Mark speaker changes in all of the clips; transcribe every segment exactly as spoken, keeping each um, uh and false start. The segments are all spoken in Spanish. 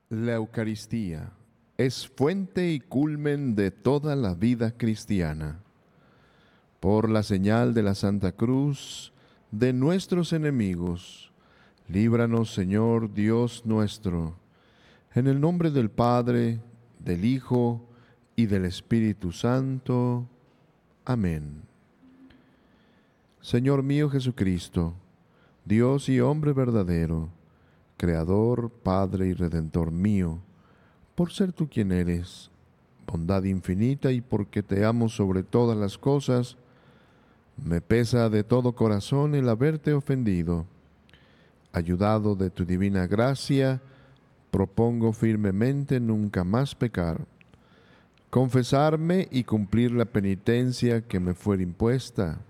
Speaker 1: La Eucaristía es fuente y culmen de toda la vida cristiana. Por la señal de la Santa Cruz de nuestros enemigos, líbranos, Señor Dios nuestro, en el nombre del Padre, del Hijo y del Espíritu Santo. Amén. Señor mío Jesucristo, Dios y hombre verdadero, Creador, Padre y Redentor mío, por ser tú quien eres, bondad infinita, y porque te amo sobre todas las cosas, me pesa de todo corazón el haberte ofendido. Ayudado de tu divina gracia, propongo firmemente nunca más pecar, confesarme y cumplir la penitencia que me fuera impuesta.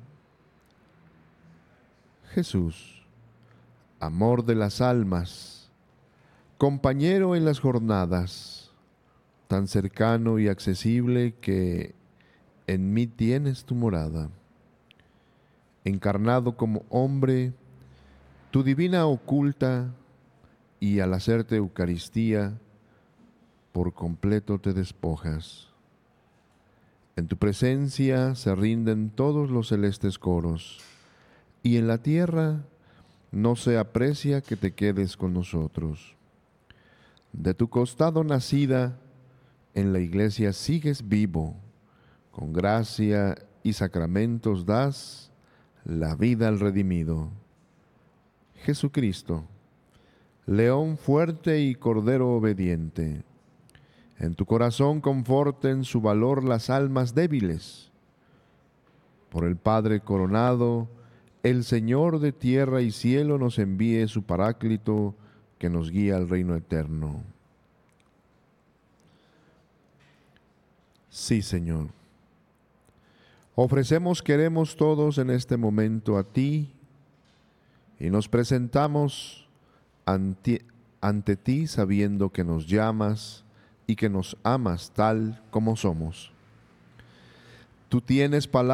Speaker 1: Jesús, amor de las almas, compañero en las jornadas, tan cercano y accesible que en mí tienes tu morada. Encarnado como hombre, tu divina oculta, y al hacerte Eucaristía, por completo te despojas. En tu presencia se rinden todos los celestes coros, y en la tierra no se aprecia que te quedes con nosotros. De tu costado nacida, en la iglesia sigues vivo, con gracia y sacramentos das la vida al redimido. Jesucristo, León fuerte y Cordero obediente, en tu corazón conforten su valor las almas débiles. Por el Padre coronado, el Señor de tierra y cielo nos envíe su Paráclito que nos guía al reino eterno. Sí, Señor. Ofrecemos, queremos todos en este momento a ti y nos presentamos ante, ante ti sabiendo que nos llamas y que nos amas tal como somos. Tú tienes palabras